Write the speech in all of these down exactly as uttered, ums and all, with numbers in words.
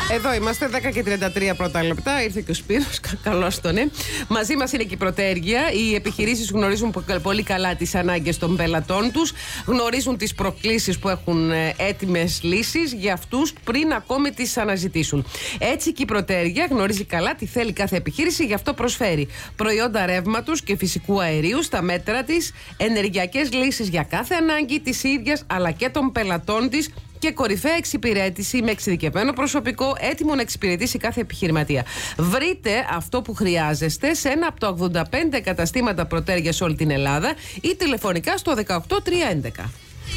Εδώ είμαστε, δέκα και τριάντα τρία πρώτα λεπτά. Ήρθε και ο Σπύρος, καλώς τον, ναι. Μαζί μας είναι και η Πρωτέργεια. Οι επιχειρήσεις γνωρίζουν πολύ καλά τις ανάγκες των πελατών τους, γνωρίζουν τις προκλήσεις που έχουν έτοιμες λύσεις για αυτούς πριν ακόμη τις αναζητήσουν. Έτσι και η Πρωτέργεια γνωρίζει καλά τι θέλει κάθε επιχείρηση, γι' αυτό προσφέρει προϊόντα ρεύματος και φυσικού αερίου στα μέτρα της, ενεργειακές λύσεις για κάθε ανάγκη της ίδιας αλλά και των πελατών της και κορυφαία εξυπηρέτηση με εξειδικευμένο προσωπικό έτοιμο να εξυπηρετήσει κάθε επιχειρηματία. Βρείτε αυτό που χρειάζεστε σε ένα από τα ογδόντα πέντε καταστήματα Πρωτέργεια σε όλη την Ελλάδα ή τηλεφωνικά στο δεκαοκτώ τριακόσια έντεκα.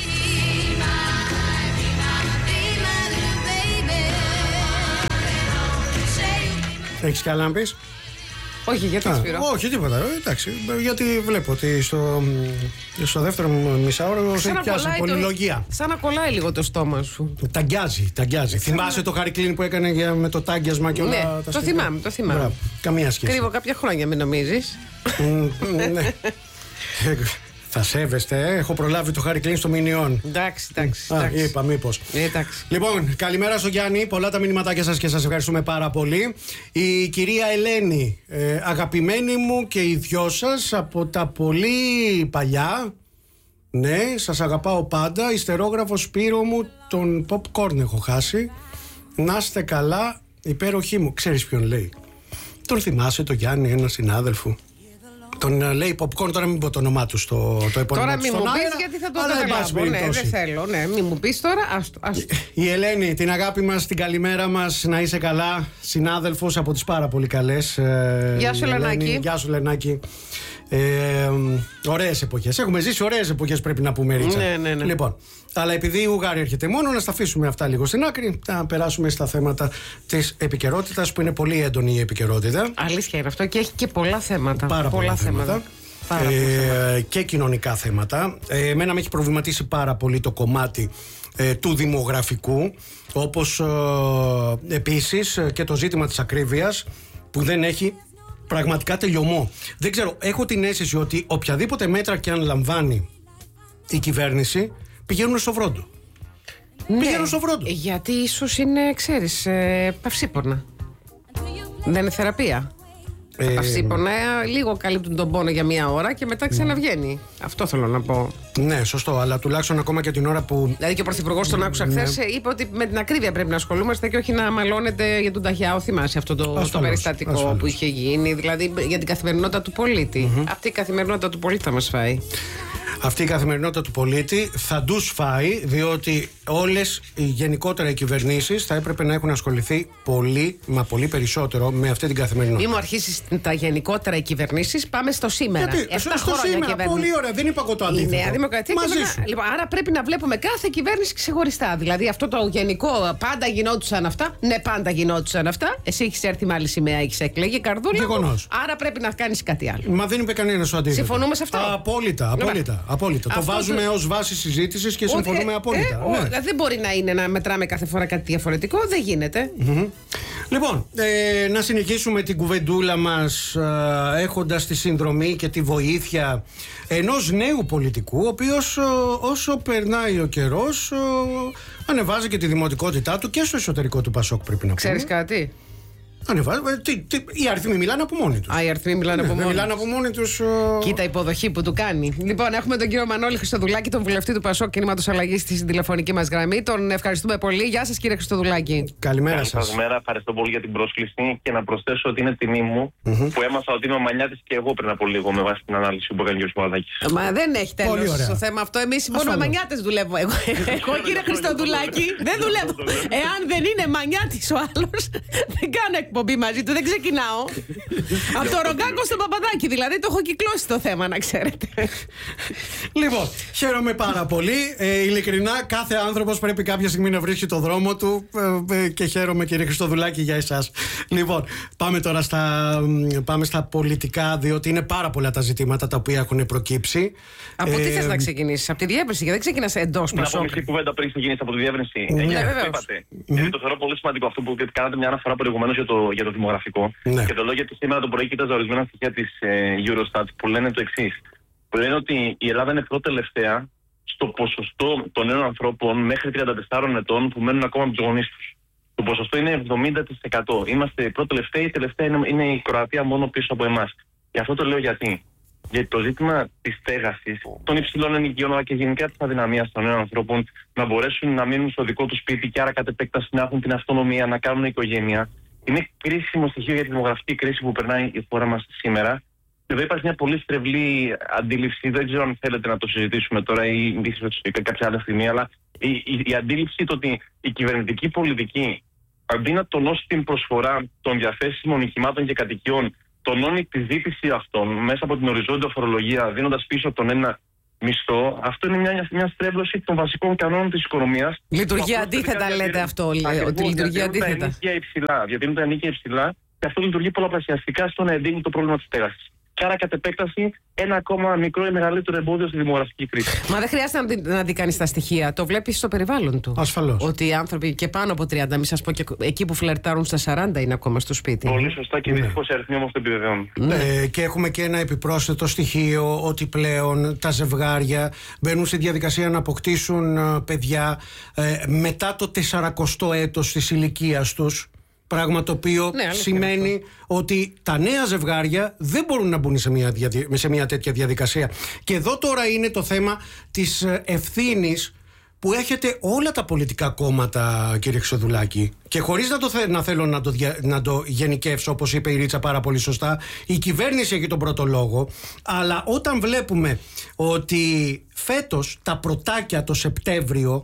Έχεις καλά να πεις? Όχι, γιατί Α, Σπύρο? όχι, τίποτα. Εντάξει, γιατί βλέπω ότι στο, στο δεύτερο μισάωρο έχει πιάσει πολυλογία. Το, σαν να κολλάει λίγο το στόμα σου. Ταγκιάζει, ταγκιάζει. Θυμάσαι το Harry Κλίν που έκανε για, με το τάγκιασμα και όλα ναι, τα το σχετικά? θυμάμαι, το θυμάμαι. Μπράβο, καμία σχέση. Κρύβω κάποια χρόνια, μην νομίζεις. Ναι. Θα σέβεστε, ε. Έχω προλάβει το Harry Κλίν στο Μινιόν. Εντάξει, εντάξει. Α, είπα, μήπως. Εντάξει. Λοιπόν, καλημέρα στο Γιάννη. Πολλά τα μηνυματάκια σας και σας ευχαριστούμε πάρα πολύ. Η κυρία Ελένη, ε, αγαπημένη μου και οι δυο σας από τα πολύ παλιά. Ναι, σας αγαπάω πάντα. Ιστερόγραφο Σπύρο μου, τον popcorn έχω χάσει. Να είστε καλά, υπέροχή μου. Ξέρεις ποιον λέει? Τον θυμάσαι το Γιάννη, ένα συνάδελφο? Τον uh, λέει popcorn, τώρα μην πω το όνομά του στο το επόμενο. Τώρα μην μου πεις γιατί θα το καταλάβω. Ναι, δεν θέλω, ναι, μην μου πεις τώρα. Άστο, άστο. Η Ελένη, την αγάπη μας, την καλημέρα μας, να είσαι καλά. Συνάδελφος από τις πάρα πολύ καλές. Ε, Γεια σου, Λενάκη. Γεια σου, Λενάκη. Ε, ωραίες εποχές. Έχουμε ζήσει ωραίες εποχές, πρέπει να πούμε, Ρίτσα. Ναι, ναι, ναι. Λοιπόν, αλλά επειδή η Ουγγάρη έρχεται μόνο, να στα αφήσουμε αυτά λίγο στην άκρη. Να περάσουμε στα θέματα της επικαιρότητας, που είναι πολύ έντονη η επικαιρότητα. Αλήθεια είναι αυτό και έχει και πολλά θέματα. Πάρα πολλά, πολλά θέματα. θέματα. Ε, και κοινωνικά θέματα. Ε, εμένα με έχει προβληματίσει πάρα πολύ το κομμάτι ε, του δημογραφικού, όπως ε, επίσης και το ζήτημα της ακρίβειας, που δεν έχει πραγματικά τελειωμό. Δεν ξέρω, έχω την αίσθηση ότι οποιαδήποτε μέτρα και αν λαμβάνει η κυβέρνηση πηγαίνουν στο βρόντο. Ναι, πηγαίνουν στο βρόντο. Γιατί ίσως είναι, ξέρεις, ε, παυσίπονα. Δεν είναι θεραπεία. Ε, Τα παυσίπονα ε, λίγο καλύπτουν τον πόνο για μία ώρα και μετά ξαναβγαίνει. Mm. Αυτό θέλω να πω. Ναι, σωστό, αλλά τουλάχιστον ακόμα και την ώρα που. Δηλαδή και ο Πρωθυπουργός τον άκουσα ναι. χθες, είπε ότι με την ακρίβεια πρέπει να ασχολούμαστε και όχι να μαλώνεται για τον Ταχιάο. Θυμάσαι αυτό το, ασφαλώς, το περιστατικό ασφαλώς. που είχε γίνει, δηλαδή για την καθημερινότητα του πολίτη. Mm-hmm. Αυτή η καθημερινότητα του πολίτη θα μας φάει. Αυτή η καθημερινότητα του πολίτη θα τους φάει, διότι όλες οι γενικότερα οι κυβερνήσεις θα έπρεπε να έχουν ασχοληθεί πολύ, μα πολύ περισσότερο με αυτή την καθημερινότητα. Μη μου αρχίσεις τα γενικότερα οι κυβερνήσεις, πάμε στο σήμερα. Γιατί, στο, στο σήμερα, πολύ ωραία, δεν είπα εγώ το αντίθετο. Η Νέα Δημοκρατία. Λοιπόν, άρα πρέπει να βλέπουμε κάθε κυβέρνηση ξεχωριστά. Δηλαδή αυτό το γενικό, πάντα γινόντουσαν αυτά. Ναι, πάντα γινόντουσαν αυτά. Εσύ έχεις έρθει με άλλη σημαία, έχεις εκλεγεί καρδούλα. Γεγονός. Άρα πρέπει να κάνεις κάτι άλλο. Μα δεν είπε κανένα το αντίθετο. Συμφωνούμε σε αυτό? Απόλυτα, απόλυτα. απόλυτα. Το βάζουμε το... ως βάση συζήτησης και συμφωνούμε ε, απόλυτα. Ε, ναι. Δεν μπορεί να είναι να μετράμε κάθε φορά κάτι διαφορετικό. Δεν γίνεται. Mm-hmm. Λοιπόν, ε, να συνεχίσουμε την κουβεντούλα μας ε, έχοντας τη συνδρομή και τη βοήθεια ενός νέου πολιτικού, ο οποίος ε, όσο περνάει ο καιρός ε, ανεβάζει και τη δημοτικότητά του και στο εσωτερικό του Πασόκ, πρέπει να πούμε. Ξέρεις κάτι? Ανεβάζει, τι, τι, οι αριθμοί μιλάνε από μόνοι τους. Α, οι αριθμοί μιλάνε, ναι, από, μόνοι μιλάνε από μόνοι τους. Uh... Κοίτα υποδοχή που του κάνει. Λοιπόν, έχουμε τον κύριο Μανώλη Χριστοδουλάκη, τον βουλευτή του Πασόκ Κινήματος Αλλαγής, στη τηλεφωνική μας γραμμή. Τον ευχαριστούμε πολύ. Γεια σας, κύριε Χριστοδουλάκη. Καλημέρα σας. Καλημέρα, ευχαριστώ πολύ για την πρόσκληση και να προσθέσω ότι είναι τιμή μου mm-hmm. που έμαθα ότι είμαι μανιάτης και εγώ πριν από λίγο με βάση την ανάλυση που έκανε ο κ. Παπαδάκης. Μα δεν έχει τέλος το θέμα αυτό. Εμείς μόνο με μανιάτες δουλεύουμε. Εγώ, εγώ κύριε Χριστοδουλάκη, δεν δουλεύω. Εάν δεν είναι μανιάτης ο άλλος, δεν κάνω εκπομπή μαζί του. Ξεκινάω από το Ρογκάκο στο Παπαδάκι, δηλαδή το έχω κυκλώσει το θέμα, να ξέρετε. Λοιπόν, χαίρομαι πάρα πολύ. Ε, ειλικρινά, κάθε άνθρωπος πρέπει κάποια στιγμή να βρίσκει το δρόμο του ε, ε, και χαίρομαι, κύριε Χριστοδουλάκη, για εσάς. Λοιπόν, πάμε τώρα στα, πάμε στα πολιτικά, διότι είναι πάρα πολλά τα ζητήματα τα οποία έχουν προκύψει. Από ε, τι θες να ξεκινήσεις, από τη διεύρυνση, γιατί δεν ξεκινάς εντός Πασόκ? Να πω μισή κουβέντα πριν ξεκινήσει από τη διεύρυνση. Ναι, ναι, βεβαίως. είπατε. Mm-hmm. Γιατί το θεωρώ πολύ σημαντικό αυτό που κάνατε μια αναφορά προηγουμένως για το, για το δημογραφικό. Ναι. Και το λέω γιατί σήμερα το πρωί κοίταζα ορισμένα στοιχεία της ε, Eurostat που λένε το εξής. Που λένε ότι η Ελλάδα είναι πρώτη τελευταία στο ποσοστό των νέων ανθρώπων μέχρι τριάντα τεσσάρων ετών που μένουν ακόμα με τους γονείς τους. Το ποσοστό είναι εβδομήντα τοις εκατό. Είμαστε πρώτοι τελευταίοι, η τελευταία είναι, είναι η Κροατία μόνο πίσω από εμάς. Και αυτό το λέω γιατί. Γιατί το ζήτημα της στέγασης, των υψηλών ενοικιών, αλλά και γενικά της αδυναμίας των νέων ανθρώπων να μπορέσουν να μείνουν στο δικό τους σπίτι και άρα κατ' επέκταση να έχουν την αυτονομία, να κάνουν οικογένεια, είναι κρίσιμο στοιχείο για τη δημογραφική κρίση που περνάει η χώρα μας σήμερα. Και εδώ υπάρχει μια πολύ στρεβλή αντίληψη, δεν ξέρω αν θέλετε να το συζητήσουμε τώρα ή κάποια άλλη στιγμή, αλλά η, η, η αντίληψη το ότι η κυβερνητική πολιτική, αντί να τονώσει την προσφορά των διαθέσιμων νοικημάτων και κατοικιών, τονώνει τη ζήτηση αυτών μέσα από την οριζόντια φορολογία, δίνοντας πίσω τον ένα μισθό, αυτό είναι μια, μια στρέβλωση των βασικών κανόνων της οικονομίας. Λειτουργεί αντίθετα, λέτε διατηρούν, αυτό, ακριβώς, ότι λειτουργεί αντίθετα. Τα ενίκια υψηλά, διατηρούν τα ενίκια υψηλά και αυτό λειτουργεί πολλαπλασιαστικά στο να εντείνει το πρόβλημα της στέγασης. Και άρα, κατ' επέκταση, ένα ακόμα μικρό ή μεγαλύτερο εμπόδιο στη δημογραφική κρίση. Μα δεν χρειάζεται να, να δει κανείς τα στοιχεία. Το βλέπει στο περιβάλλον του. Ασφαλώς. Ότι οι άνθρωποι και πάνω από τριάντα, μην σας πω και εκεί που φλερτάρουν στα σαράντα, είναι ακόμα στο σπίτι. Πολύ σωστά και δυστυχώς οι αριθμοί όμως το επιβεβαιώνουν. Ναι. Ε, και έχουμε και ένα επιπρόσθετο στοιχείο ότι πλέον τα ζευγάρια μπαίνουν στη διαδικασία να αποκτήσουν ε, παιδιά ε, μετά το τεσσαρακοστό έτος της ηλικίας τους. Πράγμα το οποίο ναι, σημαίνει ότι τα νέα ζευγάρια δεν μπορούν να μπουν σε μια, σε μια τέτοια διαδικασία. Και εδώ τώρα είναι το θέμα της ευθύνης που έχετε όλα τα πολιτικά κόμματα, κύριε Χρυστοδουλάκη. Και χωρίς να, το θε, να θέλω να το, να το γενικεύσω, όπως είπε η Ρίτσα πάρα πολύ σωστά, η κυβέρνηση έχει τον πρώτο λόγο. Αλλά όταν βλέπουμε ότι φέτος τα πρωτάκια το Σεπτέμβριο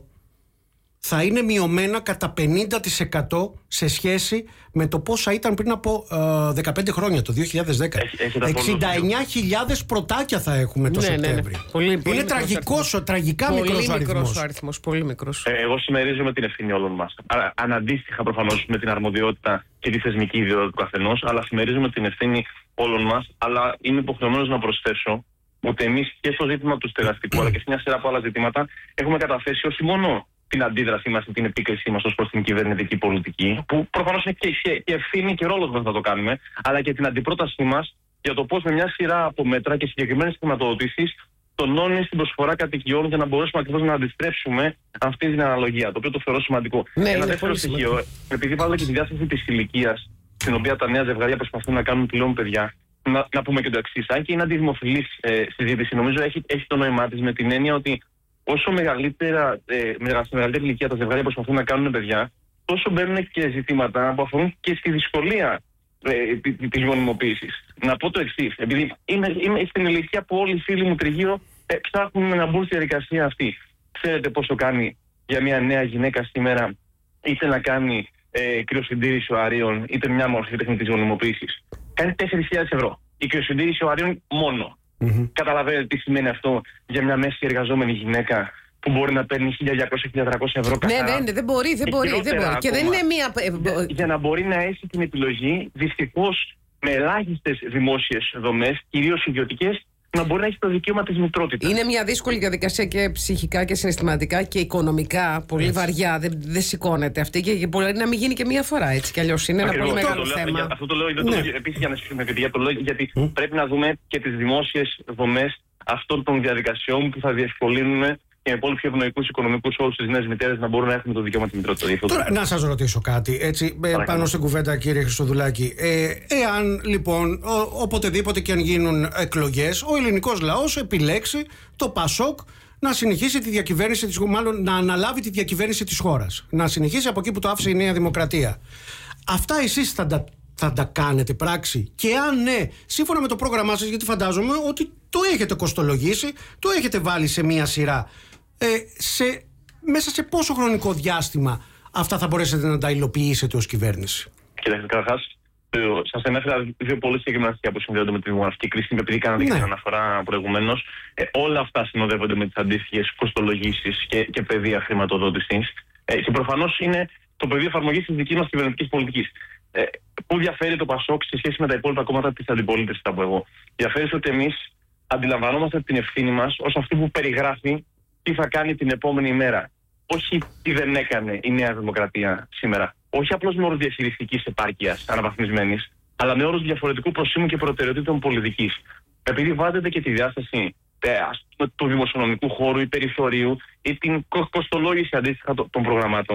θα είναι μειωμένα κατά πενήντα τοις εκατό σε σχέση με το πόσα ήταν πριν από ε, δεκαπέντε χρόνια, το δύο χιλιάδες δέκα. εξήντα εννιά χιλιάδες πρωτάκια θα έχουμε το ναι, Σεπτέμβριο. Ναι, ναι. Πολύ, πολύ είναι τραγικός, τραγικά πολύ μικρός μικρός αριθμός. Ο αριθμός. Πολύ μικρός. Ε, εγώ συμμερίζομαι την ευθύνη όλων μας. Αναντίστοιχα προφανώς με την αρμοδιότητα και τη θεσμική ιδιότητα του καθενός, αλλά συμμερίζομαι την ευθύνη όλων μας. Αλλά είμαι υποχρεωμένος να προσθέσω ότι εμείς και στο ζήτημα του στεγαστικού, αλλά και σε μια σειρά από άλλα ζητήματα, έχουμε καταθέσει όχι μόνο την αντίδρασή μας και την επίκρισή μας ως προς την κυβερνητική πολιτική, που προφανώς είναι και, και ευθύνη και ρόλος μας να το κάνουμε, αλλά και την αντιπρότασή μας για το πώς με μια σειρά από μέτρα και συγκεκριμένες χρηματοδοτήσεις τονώνει στην προσφορά κατοικιών για να μπορέσουμε ακριβώς να αντιστρέψουμε αυτή την αναλογία, το οποίο το θεωρώ σημαντικό. Ναι, ένα δεύτερο στοιχείο, επειδή βάλω και τη διάσταση της ηλικίας, στην οποία τα νέα ζευγάρια προσπαθούν να κάνουν πλέον παιδιά, να, να πούμε και το εξής. Αν και είναι αντιδημοφιλής ε, συζήτηση, νομίζω έχει, έχει το νόημά της με την έννοια ότι όσο μεγαλύτερα, ε, σε μεγαλύτερη ηλικία τα ζευγάρια προσπαθούν να κάνουν παιδιά, τόσο μπαίνουν και ζητήματα που αφορούν και στη δυσκολία ε, της γονιμοποίησης. Να πω το εξής. Επειδή είμαι, είμαι στην ηλικία που όλοι οι φίλοι μου τριγύρω ε, ψάχνουν να μπουν στη διαδικασία αυτή. Ξέρετε πόσο κάνει για μια νέα γυναίκα σήμερα είτε να κάνει ε, κρυοσυντήρηση οαρίων, είτε μια μορφή τεχνητής γονιμοποίησης? Κάνει τέσσερις χιλιάδες ευρώ. Η κρυοσυντήρηση οαρίων μόνο. Mm-hmm. Καταλαβαίνετε τι σημαίνει αυτό για μια μέση εργαζόμενη γυναίκα που μπορεί να παίρνει χίλια διακόσια με χίλια τριακόσια ευρώ καθαρά? Ναι, ναι, δεν μπορεί, δεν μπορεί, δεν μπορεί. Ακόμα, και δεν είναι μία... Για, για να μπορεί να έχει την επιλογή, δυστυχώς με ελάχιστες δημόσιες δομές, κυρίως ιδιωτικές, να μπορεί να έχει το δικαίωμα της μητρότητας. Είναι μια δύσκολη διαδικασία και ψυχικά και συναισθηματικά και οικονομικά, πολύ έτσι. Βαριά. Δεν, δεν σηκώνεται αυτή και μπορεί να μην γίνει και μία φορά έτσι κι αλλιώς. Είναι ακριβώς ένα πολύ μεγάλο το θέμα. Για, αυτό το λέω ναι. επίσης για να συζητήσουμε, για το λέω, γιατί mm. πρέπει να δούμε και τις δημόσιες δομές αυτών των διαδικασιών που θα διευκολύνουν και με πολύ πιο ευνοϊκούς οικονομικούς όρους στις νέες μητέρες να μπορούν να έχουν το δικαίωμα της μητρότητας. Τώρα, να σας ρωτήσω κάτι, έτσι, πάνω στην κουβέντα, κύριε Χρυστοδουλάκη. Ε, εάν λοιπόν, ο, οποτεδήποτε και αν γίνουν εκλογές, ο ελληνικός λαός επιλέξει το ΠΑΣΟΚ να συνεχίσει τη διακυβέρνηση της, μάλλον να αναλάβει τη διακυβέρνηση της χώρας. Να συνεχίσει από εκεί που το άφησε η Νέα Δημοκρατία. Αυτά εσείς θα τα, θα τα κάνετε πράξη? Και αν ναι, σύμφωνα με το πρόγραμμά σας, γιατί φαντάζομαι ότι το έχετε κοστολογήσει, το έχετε βάλει σε μία σειρά. Ε, σε, μέσα σε πόσο χρονικό διάστημα αυτά θα μπορέσετε να τα υλοποιήσετε ως κυβέρνηση? Κοιτάξτε, καταρχάς, σας ανέφερα δύο πολύ συγκεκριμένα στοιχεία που συνδέονται με τη δημογραφική κρίση, επειδή κάνατε και την αναφορά προηγουμένως. Ε, όλα αυτά συνοδεύονται με τις αντίστοιχες κοστολογήσεις και, και πεδία χρηματοδότησης. Ε, και προφανώς είναι το πεδίο εφαρμογής της δικής μας κυβερνητικής πολιτικής. Ε, πού διαφέρει το ΠΑΣΟΚ σε σχέση με τα υπόλοιπα κόμματα της αντιπολίτευσης, θα πω εγώ? Διαφέρει ότι εμείς αντιλαμβανόμαστε την ευθύνη μας ως αυτή που περιγράφει τι θα κάνει την επόμενη μέρα. Όχι τι δεν έκανε η Νέα Δημοκρατία σήμερα. Όχι απλώς με όρους διαχειριστικής επάρκειας αναβαθμισμένης, αλλά με όρους διαφορετικού προσήμου και προτεραιοτήτων πολιτικής. Επειδή βάζετε και τη διάσταση του δημοσιονομικού χώρου ή περιθωρίου ή την κοστολόγηση αντίστοιχα των προγραμμάτων,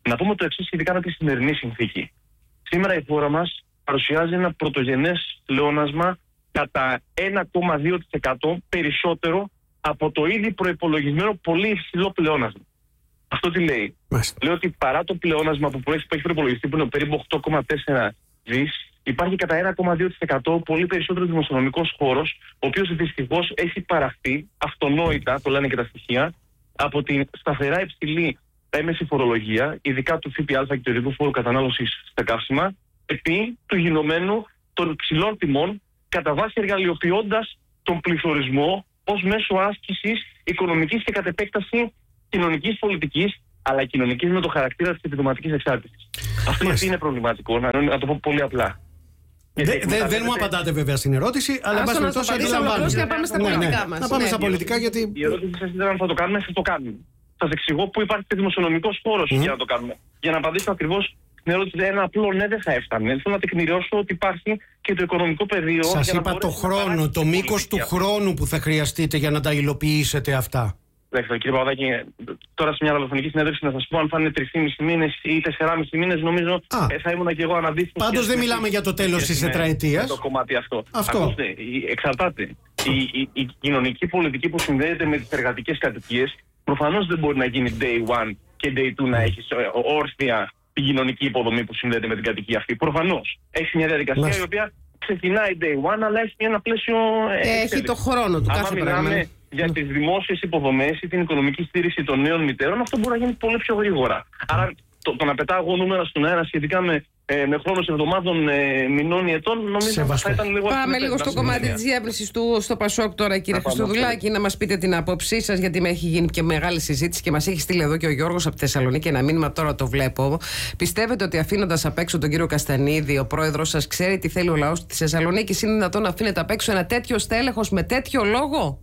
Να πούμε το εξής σχετικά με τη σημερινή συνθήκη. Σήμερα η χώρα μας παρουσιάζει ένα πρωτογενές πλεόνασμα κατά ένα κόμμα δύο τοις εκατό περισσότερο από το ήδη προϋπολογισμένο πολύ υψηλό πλεόνασμα. Αυτό τι λέει? Μάλιστα. Λέει ότι παρά το πλεόνασμα που έχει προϋπολογιστεί, που είναι περίπου οκτώ κόμμα τέσσερα δις, υπάρχει κατά ένα κόμμα δύο τοις εκατό πολύ περισσότερο δημοσιονομικός χώρος, ο οποίος δυστυχώς έχει παραχθεί αυτονόητα, το λένε και τα στοιχεία, από την σταθερά υψηλή έμεση φορολογία, ειδικά του ΦΠΑ και του ειδικού φόρου κατανάλωσης στα καύσιμα, επί του γινωμένου των ψηλών τιμών, κατά βάση εργαλειοποιώντας τον πληθωρισμό ως μέσο άσκησης οικονομικής και κατ' επέκταση κοινωνικής πολιτικής, αλλά κοινωνικής με το χαρακτήρα της επιδοματικής εξάρτησης. Αυτό γιατί είναι προβληματικό, να, να το πω πολύ απλά. Δε, δε, δεν μου απαντάτε βέβαια στην ερώτηση, αλλά εν πάση περιπτώσει αντιλαμβάνομαι. Να πάμε στα πολιτικά μας. Να πάμε στα πολιτικά, γιατί. Η ερώτηση σας ήταν αν θα το κάνουμε, θα το κάνουμε. Σας εξηγώ πού υπάρχει και δημοσιονομικός χώρος mm. για να το κάνουμε. Για να απαντήσω ακριβώς στην ερώτηση, ένα απλό ναι δεν θα έφτανε. Θέλω να τεκμηριώσω ότι υπάρχει και το οικονομικό πεδίο. Σας είπα το χρόνο, το μήκος του χρόνου που θα χρειαστείτε για να τα υλοποιήσετε αυτά. Δέχομαι, κύριε Παπαδάκη, τώρα σε μια ραδιοφωνική συνέντευξη να σας πω αν θα είναι τρεις και μισό μήνες ή τεσσεράμισι μήνες, νομίζω ε, θα ήμουν και εγώ αναντίστοιχος. Πάντως δεν μιλάμε για το τέλος της τετραετίας. Το κομμάτι αυτό. αυτό. Ακούστε, εξαρτάται. Η, η, η κοινωνική πολιτική που συνδέεται με τις εργατικές κατοικίες προφανώς δεν μπορεί να γίνει day one και day two να έχει όρθια την κοινωνική υποδομή που συνδέεται με την κατοικία αυτή. Προφανώς έχει μια διαδικασία Μάλιστα. η οποία ξεκινάει day one, αλλά έχει ένα πλαίσιο. Έχει το χρόνο του κάθε πράγμα. Για τις δημόσιες υποδομές ή την οικονομική στήριξη των νέων μητέρων, αυτό μπορεί να γίνει πολύ πιο γρήγορα. Άρα το, το να πετάω νούμερα στον αέρα σχετικά με, ε, με χρόνους εβδομάδων, ε, μηνών ή ετών, νομίζω ότι θα ήταν λίγο. Πάμε λίγο στο κομμάτι της διεύρυνσης του στο Πασόκ τώρα, κύριε Χριστοδουλάκη, να μας πείτε την άποψή σας, γιατί με έχει γίνει και μεγάλη συζήτηση και μας έχει στείλει εδώ και ο Γιώργος από τη Θεσσαλονίκη ένα μήνυμα, τώρα το βλέπω. Πιστεύετε ότι αφήνοντας απ' έξω τον κύριο Καστανίδη, ο πρόεδρος σας ξέρει τι θέλει ο λαός της Θεσσαλονίκης? Είναι δυνατόν να αφήνετε απ' έξω ένα τέτοιο στέλεχος με τέτοιο λόγο?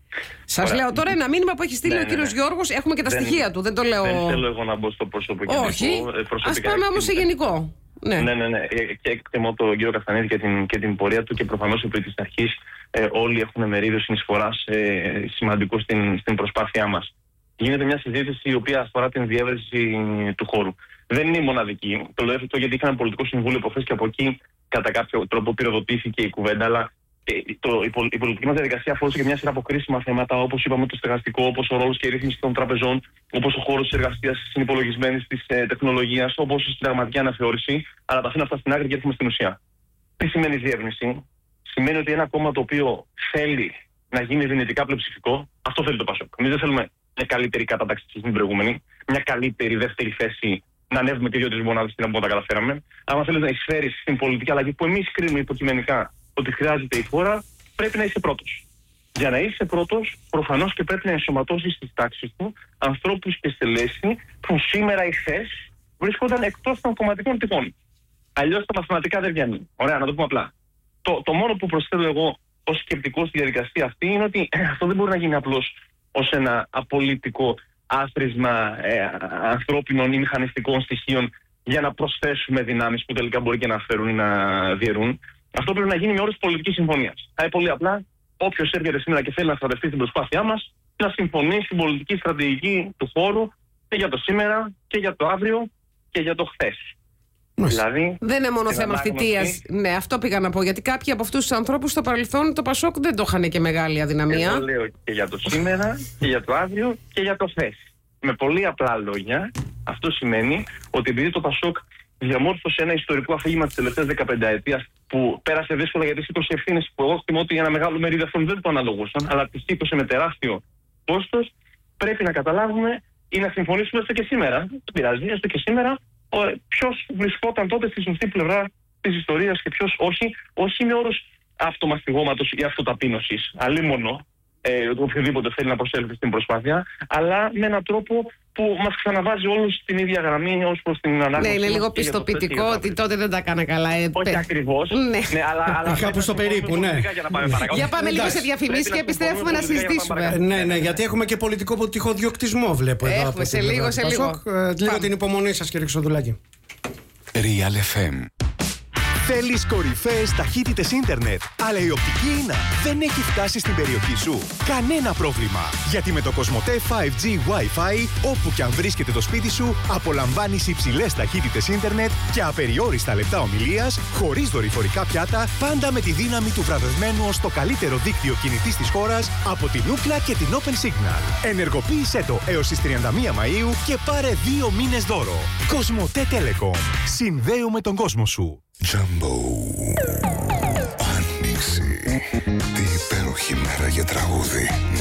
Σας λέω τώρα ένα μήνυμα που έχει στείλει ναι, ο κύριος ναι. Γιώργος. Έχουμε και τα δεν, στοιχεία του. Δεν το λέω. Δεν θέλω εγώ να μπω στο προσωπικό. Όχι. Ας πάμε όμως σε γενικό. Ναι, ναι, ναι. ναι. Και εκτιμώ τον κύριο Καστανίδη και την, και την πορεία του και προφανώς επί της αρχής ε, όλοι έχουν μερίδιο συνεισφοράς ε, σημαντικό στην, στην προσπάθειά μας. Γίνεται μια συζήτηση η οποία αφορά την διεύρυνση του χώρου. Δεν είναι η μοναδική. Το λέω αυτό γιατί είχα ένα πολιτικό συμβούλιο προχθές και από εκεί κατά κάποιο τρόπο πυροδοτήθηκε η κουβέντα, αλλά. Το, η, πολ, η πολιτική μας διαδικασία αφορούσε και μια σειρά από κρίσιμα θέματα, όπως είπαμε το στεγαστικό, όπως ο ρόλος και η ρύθμιση των τραπεζών, όπως ο χώρος της εργασίας συνυπολογισμένης της ε, τεχνολογίας, όπως η συνταγματική αναθεώρηση. Αλλά τα αφήνω αυτά στην άκρη και έρχομαι στην ουσία. Τι σημαίνει διεύρυνση? Σημαίνει ότι ένα κόμμα το οποίο θέλει να γίνει δυνητικά πλειοψηφικό, αυτό θέλει το Πασόκ. Εμείς δεν θέλουμε μια καλύτερη κατάταξη στην προηγούμενη, μια καλύτερη δεύτερη θέση, να ανέβουμε και δύο-τρεις μονάδες στην που τα καταφέραμε. Αν θέλει να εισφέρει στην πολιτική αλλαγή που εμείς κρίνουμε υποκειμενικά ότι χρειάζεται η χώρα, πρέπει να είσαι πρώτος. Για να είσαι πρώτος, προφανώς και πρέπει να ενσωματώσεις στις τάξεις του ανθρώπους και στελέχη που σήμερα ή χθες βρίσκονταν εκτός των κομματικών τυπών. Αλλιώς τα μαθηματικά δεν βγαίνουν. Ωραία, να το πούμε απλά. Το, το μόνο που προσθέτω εγώ ως σκεπτικός στη διαδικασία αυτή είναι ότι αυτό δεν μπορεί να γίνει απλώς ως ένα απολυτικό άθροισμα ε, ανθρώπινων ή μηχανιστικών στοιχείων για να προσθέσουμε δυνάμεις που τελικά μπορεί και να φέρουν ή να διαιρούν. Αυτό πρέπει να γίνει με όρους πολιτικής συμφωνίας. Θα είναι πολύ απλά, όποιος έρχεται σήμερα και θέλει να στρατευτεί στην προσπάθειά μας, να συμφωνεί στην πολιτική στρατηγική του χώρου και για το σήμερα και για το αύριο και για το χθες. Δηλαδή, δεν είναι μόνο θέμα θητείας. Ναι, αυτό πήγα να πω. Γιατί κάποιοι από αυτούς τους ανθρώπους στο παρελθόν το Πασόκ δεν το είχαν και μεγάλη αδυναμία. Εγώ λέω και για το σήμερα και για το αύριο και για το χθες. Με πολύ απλά λόγια, αυτό σημαίνει ότι επειδή το Πασόκ διαμόρφωσε ένα ιστορικό αφήγημα της τελευταίας δεκαπενταετίας που πέρασε δύσκολα γιατί σήκωσε ευθύνες που εγώ θυμώ ότι για ένα μεγάλο μερίδιο αυτών δεν το αναλογούσαν, αλλά τις σήκωσε με τεράστιο κόστος, πρέπει να καταλάβουμε ή να συμφωνήσουμε έστω και σήμερα. Δεν πειράζει, έστω και σήμερα, ποιος βρισκόταν τότε στη σωστή πλευρά της ιστορίας και ποιος όχι, όχι με όρους αυτομαστιγώματος ή αυτοταπείνωσης, αλίμονο, ε, οποιοδήποτε θέλει να προσέλθει στην προσπάθεια, αλλά με έναν τρόπο που μας ξαναβάζει όλους στην ίδια γραμμή ως προς την ανάγνωση. Ναι, είναι λίγο πιστοποιητικό ότι τότε δεν τα κάνα καλά. Ε, Όχι ακριβώς. Ναι, ναι αλλά, αλλά κάπου στο περίπου, ναι. Για, να πάμε για πάμε λίγο σε διαφημίσεις και επιστρέφουμε να συζητήσουμε. Ναι, ναι, γιατί έχουμε και πολιτικό τυχοδιοκτισμό, βλέπω εδώ. Έχουμε σε λίγο, σε λίγο. Λίγο την υπομονή σας, κύριε Χριστοδουλάκη. Real εφ εμ. Θέλεις κορυφαίες ταχύτητες ίντερνετ, αλλά η οπτική ίνα δεν έχει φτάσει στην περιοχή σου? Κανένα πρόβλημα, γιατί με το Κοσμοτέ φάιβ τζι Wi-Fi, όπου και αν βρίσκεται το σπίτι σου, απολαμβάνεις υψηλές ταχύτητες ίντερνετ και απεριόριστα λεπτά ομιλίας, χωρίς δορυφορικά πιάτα, πάντα με τη δύναμη του βραβευμένου ως το καλύτερο δίκτυο κινητής της χώρας από την Ookla και την Open Signal. Ενεργοποίησέ το έως τις τριάντα μία Μαΐου και πάρε δύο μήνες δώρο. Κοσμοτέ Telecom. Συνδέουμε τον κόσμο σου. Jumbo. Άνοιξη. Τι υπέροχη μέρα για τραγούδι.